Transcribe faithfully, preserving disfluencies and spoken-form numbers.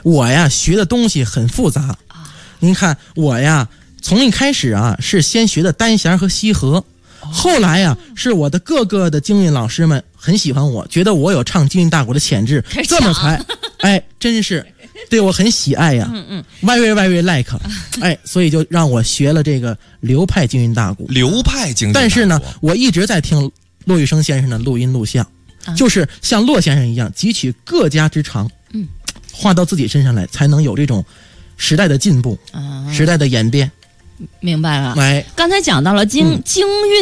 我呀学的东西很复杂。您看我呀，从一开始啊是先学的单弦和西和，后来呀是我的各个的京韵老师们很喜欢我，觉得我有唱京韵大鼓的潜质，这么才哎真是对我很喜爱呀。嗯嗯 ，very very like， 哎，所以就让我学了这个流派京韵大鼓。 流派京韵大鼓， 但是呢，我一直在听骆玉笙先生的录音录像，啊、就是像骆先生一样汲取各家之长，嗯，画到自己身上来，才能有这种时代的进步，啊、时代的演变。 明白了。 哎， 刚才讲到了京、嗯、京韵